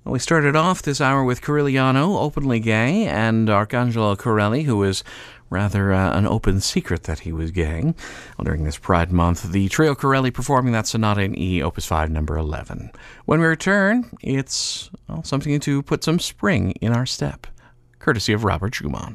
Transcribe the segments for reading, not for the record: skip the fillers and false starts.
Well, we started off this hour with Corigliano, openly gay, and Arcangelo Corelli, who is rather an open secret that he was gay. Well, during this Pride Month, the trio Corelli performing that Sonata in E, Opus 5, number 11. When we return, it's something to put some spring in our step, courtesy of Robert Schumann.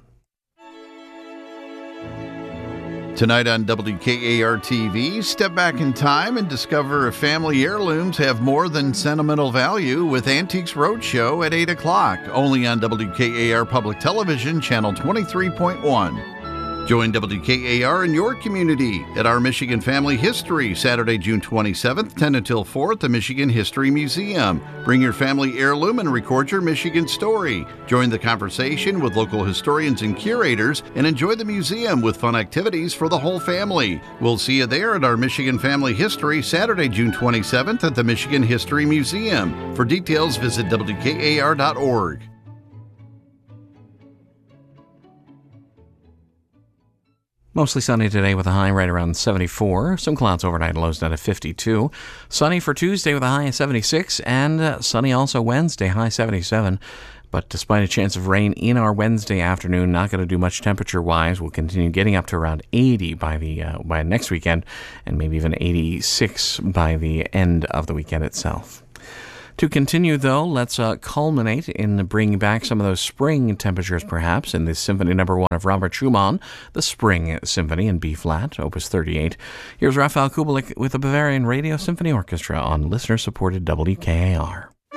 Tonight on WKAR-TV, step back in time and discover if family heirlooms have more than sentimental value with Antiques Roadshow at 8 o'clock, only on WKAR Public Television, Channel 23.1. Join WKAR in your community at our Michigan Family History, Saturday, June 27th, 10 until 4 at the Michigan History Museum. Bring your family heirloom and record your Michigan story. Join the conversation with local historians and curators and enjoy the museum with fun activities for the whole family. We'll see you there at our Michigan Family History, Saturday, June 27th at the Michigan History Museum. For details, visit WKAR.org. Mostly sunny today with a high right around 74. Some clouds overnight, lows down to 52. Sunny for Tuesday with a high of 76. And sunny also Wednesday, high 77. But despite a chance of rain in our Wednesday afternoon, not going to do much temperature-wise. We'll continue getting up to around 80 by next weekend, and maybe even 86 by the end of the weekend itself. To continue, though, let's culminate in bringing back some of those spring temperatures, perhaps, in this Symphony Number 1 of Robert Schumann, the Spring Symphony in B-flat, Opus 38. Here's Raphael Kubelik with the Bavarian Radio Symphony Orchestra on listener-supported WKAR.